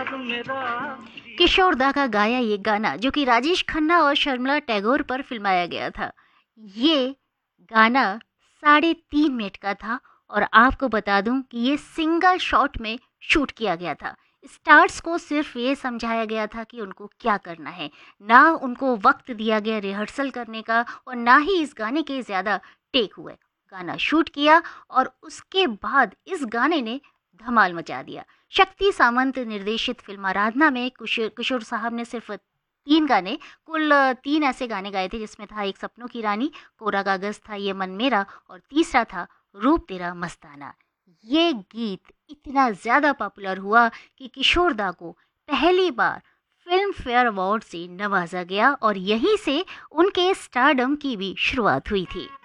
किशोर दा का गाया ये गाना, जो कि राजेश खन्ना और शर्मिला टैगोर पर फिल्माया गया था, ये गाना 3.5 मिनट का था। और आपको बता दूं कि ये सिंगल शॉट में शूट किया गया था। स्टार्स को सिर्फ ये समझाया गया था कि उनको क्या करना है, ना उनको वक्त दिया गया रिहर्सल करने का, और ना ही इस गाने के ज़्यादा टेक हुए। गाना शूट किया और उसके बाद इस गाने ने धमाल मचा दिया। शक्ति सामंत निर्देशित फिल्म आराधना में किशोर साहब ने सिर्फ 3 गाने, कुल 3 ऐसे गाने गाए थे, जिसमें था एक सपनों की रानी, कोरा कागज था, ये मन मेरा, और तीसरा था रूप तेरा मस्ताना। ये गीत इतना ज़्यादा पॉपुलर हुआ कि किशोर दा को पहली बार फिल्म फेयर अवार्ड से नवाजा गया और यहीं से उनके स्टारडम की भी शुरुआत हुई थी।